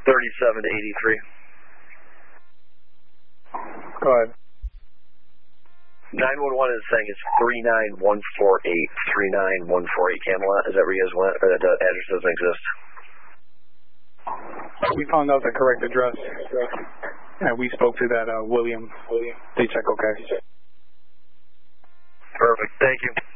37 to 83. Go ahead. 911 is saying it's 39148. 39148 Camelot. Is that where you guys went? Or that address doesn't exist? We found out the correct address. And we spoke to that William. They check okay. Perfect. Thank you.